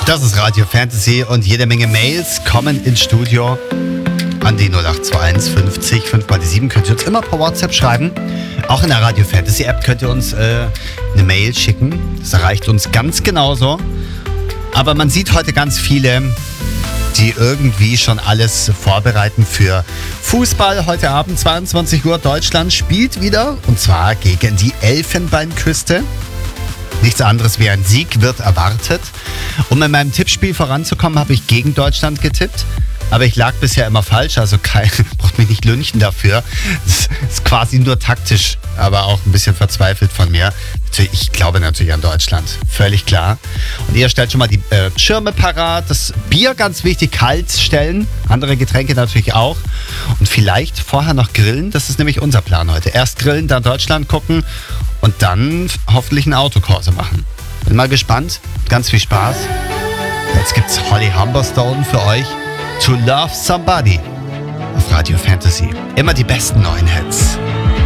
Das ist Radio Fantasy und jede Menge Mails kommen ins Studio an die 0821 50 5 mal die 7. Könnt ihr uns immer per WhatsApp schreiben. Auch in der Radio Fantasy App könnt ihr uns eine Mail schicken. Das erreicht uns ganz genauso. Aber man sieht heute ganz viele, die irgendwie schon alles vorbereiten für Fußball. Heute Abend 22 Uhr, Deutschland spielt wieder und zwar gegen die Elfenbeinküste. Nichts anderes wie ein Sieg wird erwartet. Um in meinem Tippspiel voranzukommen, habe ich gegen Deutschland getippt. Aber ich lag bisher immer falsch, also braucht mich nicht lynchen dafür. Das ist quasi nur taktisch, aber auch ein bisschen verzweifelt von mir. Ich glaube natürlich an Deutschland, völlig klar. Und ihr stellt schon mal die Schirme parat, das Bier ganz wichtig, kalt stellen, andere Getränke natürlich auch. Und vielleicht vorher noch grillen, das ist nämlich unser Plan heute. Erst grillen, dann Deutschland gucken und dann hoffentlich einen Autokurse machen. Bin mal gespannt, ganz viel Spaß. Jetzt gibt's Holly Humberstone für euch. To Love Somebody auf Radio Fantasy. Immer die besten neuen Hits.